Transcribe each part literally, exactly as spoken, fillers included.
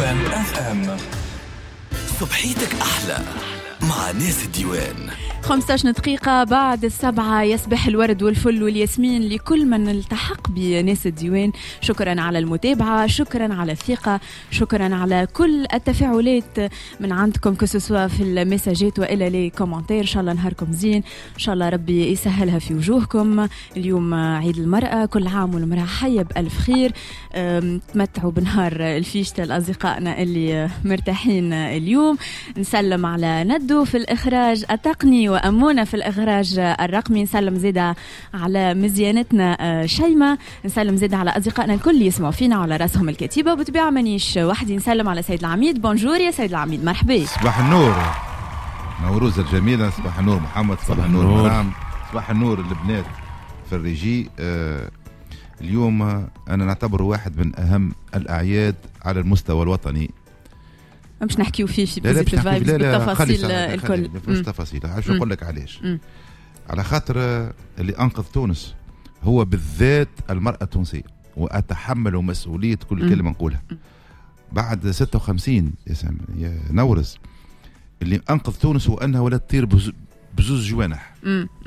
ديوان اف ام. صبحيتك احلى مع ناس الديوان. خمسة عشر دقيقة بعد السبعة يصبح الورد والفل والياسمين لكل من التحق بناس الديوان. شكرا على المتابعة، شكرا على الثقة، شكرا على كل التفاعلات من عندكم كسوسوا في المساجات وإلى لي كومنتير. إن شاء الله نهاركم زين، إن شاء الله ربي يسهلها في وجوهكم. اليوم عيد المرأة، كل عام والمرأة حية بألف خير. تمتعوا بنهار الفيشة لأصدقائنا اللي مرتاحين اليوم. نسلم على ندو في الإخراج التقني وأمونة في الإخراج الرقمي. نسلم زيادة على مزيانتنا شيمة. نسلم زيادة على أصدقائنا الكل يسمعوا فينا على رأسهم الكتيبة. وبطبيعة مانيش وحدي، نسلم على سيد العميد. بونجور يا سيد العميد، مرحبا. صباح النور نوروز الجميلة، صباح النور محمد، صباح النور مرام، صباح النور البنات في الريجي. آه اليوم أنا نعتبره واحد من أهم الأعياد على المستوى الوطني. مش نحكيو فيه في بوزيتيف فايبس بالتفاصيل الكل. مش تفاصيل، عايش نقول لك علاش. على خاطر اللي أنقذ تونس هو بالذات المرأة التونسية، وأتحمل مسؤولية كل كلمة نقولها. بعد ستة وخمسين يا نورز اللي أنقذ تونس هو أنها ولا تطير بزوز جوانح.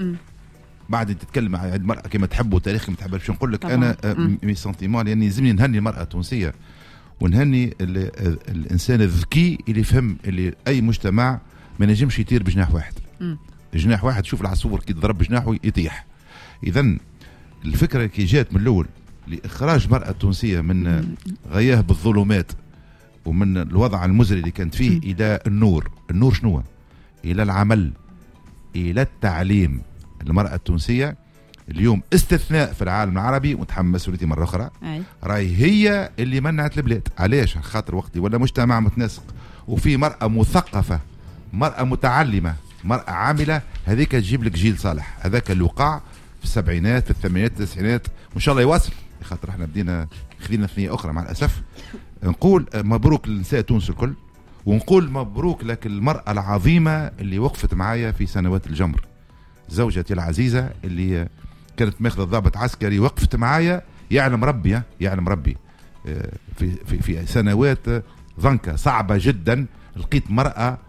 بعد تتكلم عن المرأة كما تحب وتاريخ كما تحب، باش نقول لك أنا مي سنتيمون لأني يلزمني نهني المرأة التونسية ونهني الانسان الذكي اللي يفهم اللي اي مجتمع ما نجمش يطير بجناح واحد. م. جناح واحد، شوف العصفور كي تضرب بجناحه يطيح. اذا الفكره كي جات من الاول لاخراج المراه التونسيه من غياه بالظلمات ومن الوضع المزري اللي كانت فيه م. الى النور. النور شنو؟ الى العمل، الى التعليم. المراه التونسيه اليوم استثناء في العالم العربي، وتحمل مسؤوليتي مرة أخرى. راي هي اللي منعت البلاد. علاش؟ خاطر وقتي ولا مجتمع متناسق وفي مرأة مثقفة، مرأة متعلمة، مرأة عاملة، هذيك تجيب لك جيل صالح. هذاك اللي وقع في السبعينات في الثمانينات التسعينات، وإن شاء الله يواصل، خاطر احنا بدينا خذينا ثنية أخرى مع الأسف. نقول مبروك للنساء تونس الكل، ونقول مبروك لك المرأة العظيمة اللي وقفت معايا في سنوات الجمر، زوجتي العزيزة اللي كانت ماخذة ضابط عسكري، وقفت معايا. يعلم ربي يعلم ربي في في في سنوات ضنكة صعبة جدا لقيت مرأة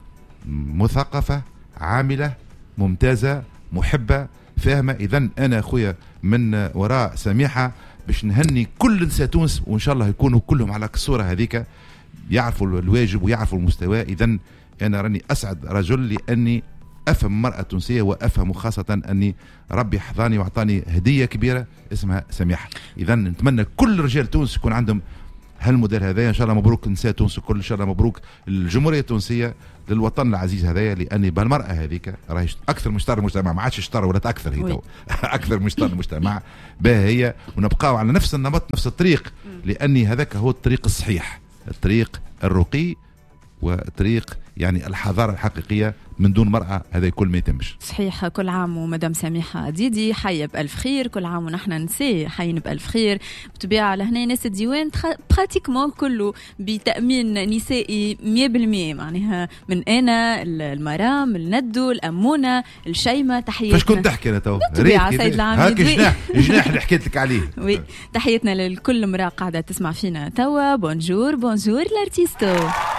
مثقفة عاملة ممتازة محبة فاهمة. إذن أنا أخويا من وراء سميحة باش نهني كل نساء تونس، وإن شاء الله يكونوا كلهم على الصورة هذيك، يعرفوا الواجب ويعرفوا المستوى. إذن أنا راني أسعد رجل لأني أفهم المرأة التونسية، وأفهم خاصة أني ربي حظاني وعطاني هدية كبيرة اسمها سميحة. إذا نتمنى كل رجال تونس يكون عندهم هالموديل هذايا. إن شاء الله مبروك نساء تونس الكل، إن شاء الله مبروك الجمهورية التونسية، للوطن العزيز هذايا، لأني بالمرأة هذيك راهي أكثر من شطر المجتمع، ما عادش شطر ولا أكثر هي تو أكثر من شطر المجتمع بها هي، ونبقاو على نفس النمط نفس الطريق، لأني هذاك هو الطريق الصحيح، الطريق الرقي، وطريق يعني الحضارة الحقيقية. من دون مرأة هذا كل ما يتمش. صحيح. كل عام ومدام سميحة ديدي حية بألف خير، كل عام ونحن نساء حيين بألف خير. بطبيعة لهنا ناس الديوان براتيكمون كله بتأمين نسائي مية بالمية، معناها من أنا المرام الندو الأمونة الشيمة. تحياتنا. فاش كنت تحكي أنا تو؟ بطبيعة سيد العميد. هاك جناح جناح اللي حكيت لك عليه. وي تحياتنا لكل امرأة قاعدة تسمع فينا توا. بونجور بونجور لارتيستو.